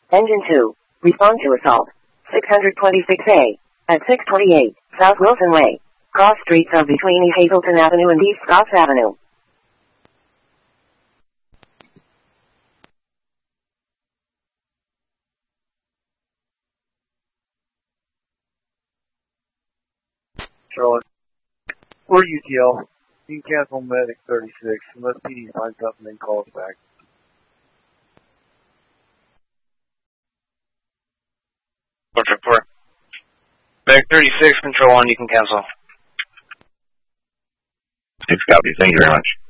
Engine 2. Respond to assault. 626A. At 628 South Wilson Way. Cross streets are between East Hazleton Avenue and East Scotts Avenue. Charlotte. We're UTL. You can cancel Medic 36 unless PD finds something and call us back. What's report? Medic 36, Control 1, you can cancel. 6 copy. Thank you very much.